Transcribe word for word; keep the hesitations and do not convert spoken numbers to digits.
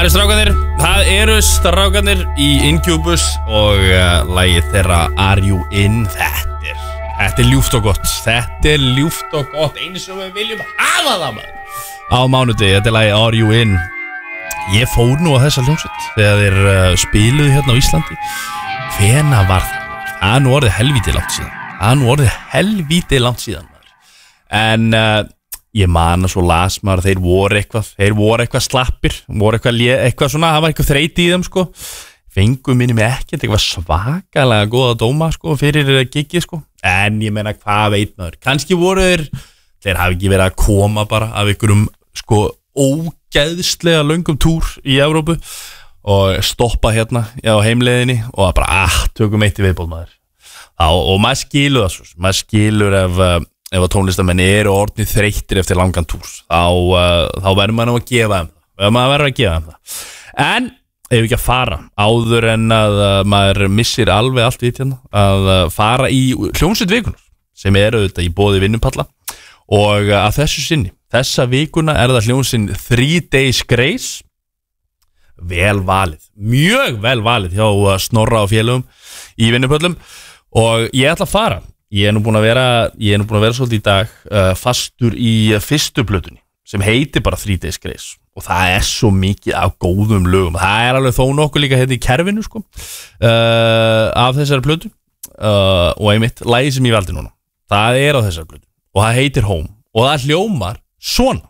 Það eru strákanir, það eru strákanir í Incubus og uh, lagið þeirra Are You In? Þetta er, þetta er ljúft og gott, þetta er ljúft og gott, einu sem við viljum hafa það maður. Á mánudegi, þetta er lagið Are You In? Ég fór nú á þessa hljómsveit þegar þeir uh, spiluðu hérna á Íslandi. Hvena var það maður? Það er nú orðið helvíti langt síðan, það er nú orðið helvíti langt síðan maður. En... Uh, Ég man að svo las maður, þeir voru eitthvað, þeir voru eitthvað slappir, voru eitthvað, eitthvað svona, það var eitthvað þreyti í þeim sko. Fengu minni mig ekkert, eitthvað svakalega góða dóma sko fyrir gigið sko. En ég meina hvað veit maður, kannski voru þeir, þeir hafi ekki verið að koma bara af einhverjum sko ógeðslega löngum túr í Evrópu og stoppa hérna á heimleiðinni og bara, ah, tökum eitt í viðbót maður. Á, og maður skilur það svo, maður skilur ef... ef að tónlistamenn eru orðnið þreyttir eftir langan túr þá, uh, þá verður maður að gefa þeim það maður verður að gefa þeim það en ef ekki að fara áður en að uh, maður missir alveg allt við hérna að uh, fara í hljómsveit vikunar sem eru auðvitað í boði Vinnupalla og uh, að þessu sinni þessa vikuna er það hljómsveitin Three Days Grace vel valið, mjög vel valið hjá uh, Snorra og félögum í Vinnupöllum og ég ætla að fara Ég er nú búin að vera, ég er nú búin að vera svolítið í dag uh, fastur í fyrstu plötunni sem heitir bara Three Days Grace og það er svo mikið af góðum lögum. Það er alveg þó nokkuð líka hérna í kerfinu sko uh, af þessari plötu uh, og einmitt lagið sem ég valdi núna. Það er á þessari plötu og það heitir Home og það hljómar svona.